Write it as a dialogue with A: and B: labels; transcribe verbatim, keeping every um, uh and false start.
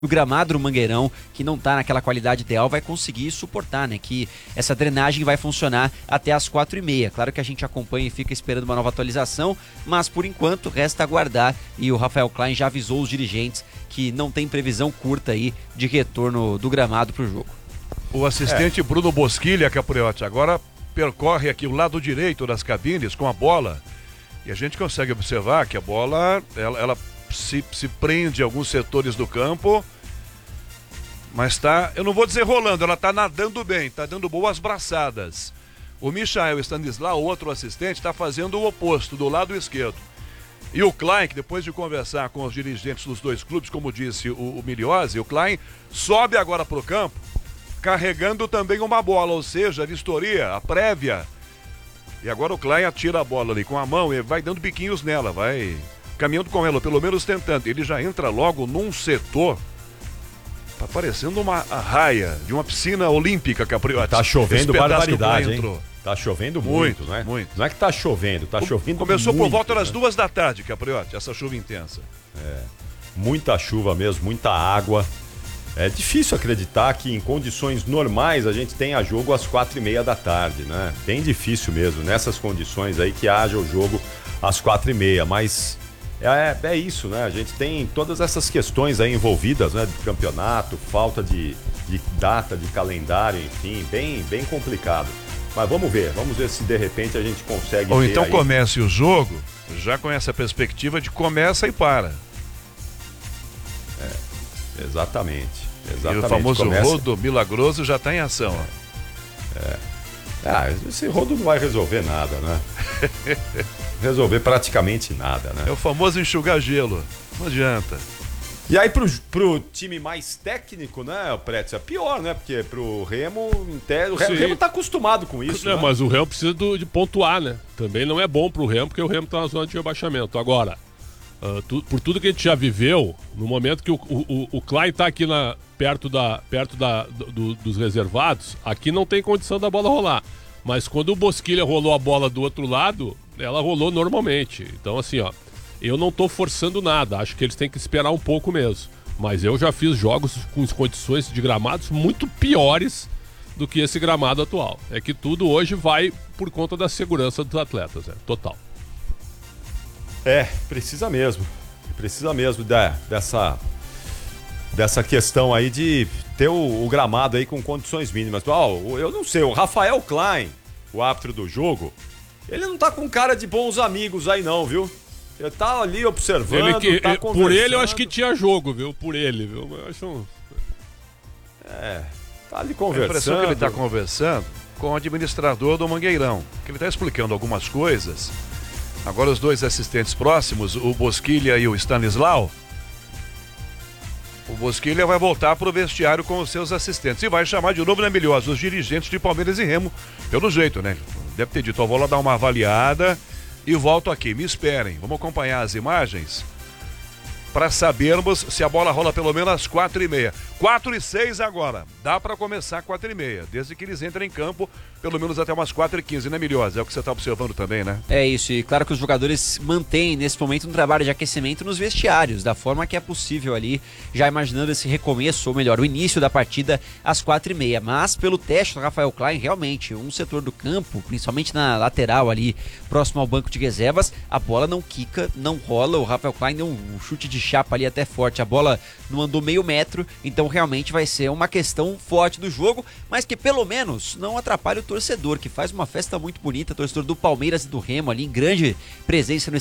A: O gramado do Mangueirão, que não está naquela qualidade ideal, vai conseguir suportar, né? Que essa drenagem vai funcionar até as quatro e meia. Claro que a gente acompanha e fica esperando uma nova atualização, mas por enquanto resta aguardar. E o Rafael Klein já avisou os dirigentes que não tem previsão curta aí de retorno do gramado para o jogo.
B: O assistente é. Bruno Bosquilha, Capriotti, agora percorre aqui o lado direito das cabines com a bola. E a gente consegue observar que a bola, ela... ela... Se, se prende em alguns setores do campo, mas tá, eu não vou dizer rolando, ela tá nadando bem, tá dando boas braçadas. O Michael Stanislau, outro assistente, está fazendo o oposto, do lado esquerdo. E o Klein, que depois de conversar com os dirigentes dos dois clubes, como disse o, o Miliose, o Klein sobe agora para o campo, carregando também uma bola, ou seja, a vistoria, a prévia. E agora o Klein atira a bola ali com a mão e vai dando biquinhos nela, vai... caminhando com ela, pelo menos tentando. Ele já entra logo num setor. Tá parecendo uma raia de uma piscina olímpica, Capriotti.
C: Tá chovendo barbaridade, hein? Tá chovendo muito,
B: muito,
C: né?
B: Muito.
C: Não é que tá chovendo, tá chovendo
B: Começou
C: muito,
B: por volta das
C: né?
B: duas da tarde, Capriotti, essa chuva intensa.
C: É, muita chuva mesmo, muita água. É difícil acreditar que em condições normais a gente tenha jogo às quatro e meia da tarde, né? Bem difícil mesmo, nessas condições aí que haja o jogo às quatro e meia, mas... É, é isso, né? A gente tem todas essas questões aí envolvidas, né? Do campeonato, falta de, de data, de calendário, enfim, bem, bem complicado. Mas vamos ver, vamos ver se de repente a gente consegue...
B: Ou então
C: aí...
B: comece o jogo já com essa perspectiva de começa e para.
C: É, exatamente, exatamente.
B: E o famoso
C: começa...
B: rodo milagroso já está em ação.
C: É. é. Ah, esse rodo não vai resolver nada, né? Resolver praticamente nada, né?
B: É o famoso enxugar gelo. Não adianta.
C: E aí pro, pro time mais técnico, né, Pretz, é pior, né? Porque pro Remo, o Remo, Remo tá acostumado com isso,
D: não,
C: né?
D: Mas o Remo precisa do, de pontuar, né? Também não é bom pro Remo, porque o Remo tá na zona de rebaixamento. Agora, uh, tu, por tudo que a gente já viveu, no momento que o, o, o Klein tá aqui na, perto, da, perto da, do, dos reservados, aqui não tem condição da bola rolar. Mas quando o Bosquilha rolou a bola do outro lado, ela rolou normalmente. Então, assim, ó, eu não tô forçando nada. Acho que eles têm que esperar um pouco mesmo. Mas eu já fiz jogos com condições de gramados muito piores do que esse gramado atual. É que tudo hoje vai por conta da segurança dos atletas, né? Total.
C: É, precisa mesmo. Precisa mesmo da, dessa, dessa questão aí de ter o, o gramado aí com condições mínimas. Oh, eu não sei, o Rafael Klein, o árbitro do jogo, ele não tá com cara de bons amigos aí não, viu? Ele tá ali observando,
D: ele que,
C: tá conversando.
D: Por ele eu acho que tinha jogo, viu? Por ele, viu? Eu acho um...
C: É, tá ali conversando.
B: A impressão que ele tá conversando com o administrador do Mangueirão, que ele tá explicando algumas coisas. Agora os dois assistentes próximos, o Bosquilha e o Stanislau, o Bosquilha vai voltar pro vestiário com os seus assistentes e vai chamar de novo, né, Milhosa, os dirigentes de Palmeiras e Remo, pelo jeito, né? Deve ter dito, ó, vou lá dar uma avaliada e volto aqui, me esperem. Vamos acompanhar as imagens para sabermos se a bola rola pelo menos às quatro e meia. quatro e seis agora. Dá para começar quatro e meia, desde que eles entrem em campo pelo menos até umas quatro e quinze, né, Milhosa? É o que você está observando também, né?
A: É isso, e claro que os jogadores mantêm nesse momento um trabalho de aquecimento nos vestiários, da forma que é possível ali, já imaginando esse recomeço, ou melhor, o início da partida às quatro e meia. Mas pelo teste do Rafael Klein, realmente, um setor do campo, principalmente na lateral ali, próximo ao banco de reservas, a bola não quica, não rola. O Rafael Klein deu um chute de chapa ali até forte, a bola não andou meio metro, então realmente vai ser uma questão forte do jogo, mas que pelo menos não atrapalha o torcedor, que faz uma festa muito bonita, torcedor do Palmeiras e do Remo ali, em grande presença no